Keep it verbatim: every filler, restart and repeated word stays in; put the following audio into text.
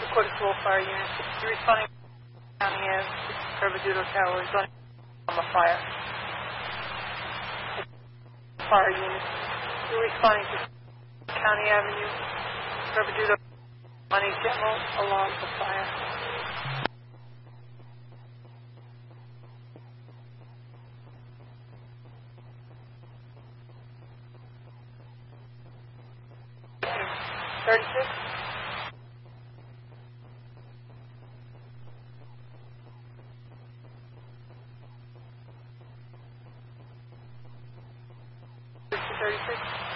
Quarter to all fire units. You're responding to County Ave, Curvadudo Tower is running on the fire. Fire units. You're responding to County Avenue, Curvadudo, on a general alarm for fire. thirty-six. thirty-six.